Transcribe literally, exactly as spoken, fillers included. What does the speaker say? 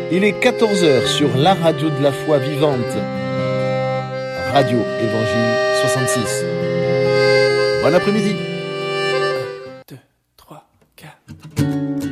Il est quatorze heures sur la radio de la foi vivante, Radio Évangile soixante-six. Bon après-midi.